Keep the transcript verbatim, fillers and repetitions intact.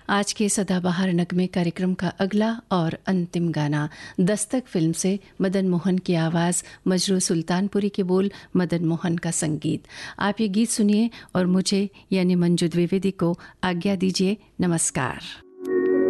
आज के सदाबहार नगमे कार्यक्रम का अगला और अंतिम गाना दस्तक फिल्म से मदन मोहन की आवाज़, मजरू सुल्तानपुरी के बोल, मदन मोहन का संगीत। आप ये गीत सुनिए और मुझे यानी मंजू द्विवेदी को आज्ञा दीजिए। नमस्कार।